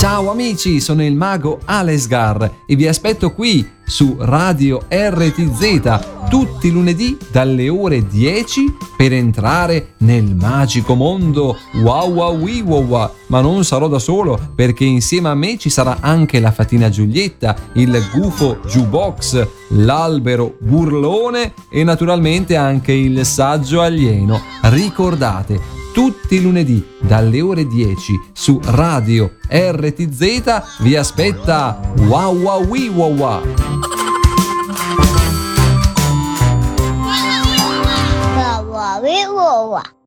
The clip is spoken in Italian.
Ciao amici, sono il mago Alesgar e vi aspetto qui su Radio RTZ tutti i lunedì dalle ore 10 per entrare nel magico mondo Wow Wow Wee Wow Wow. Ma non sarò da solo, perché insieme a me ci sarà anche la fatina Giulietta, il gufo Jukebox, l'albero Burlone e naturalmente anche il saggio alieno. Ricordate, tutti i lunedì dalle ore 10 su Radio RTZ vi aspetta Wow Wow Wee Wow Wow. Wow, wow, wow, wow.